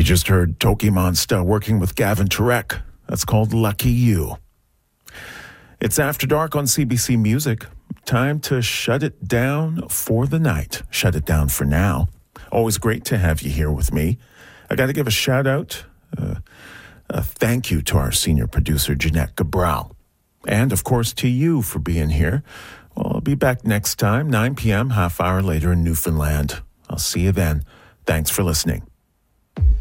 just heard Toki Monsta working with Gavin Turek. That's called Lucky You. It's After Dark on CBC Music. Time to shut it down for the night. Shut it down for now. Always great to have you here with me. I got to give a shout out, a thank you to our senior producer, Jeanette Cabral. And, of course, to you for being here. Well, I'll be back next time, 9 p.m., half hour later in Newfoundland. I'll see you then. Thanks for listening.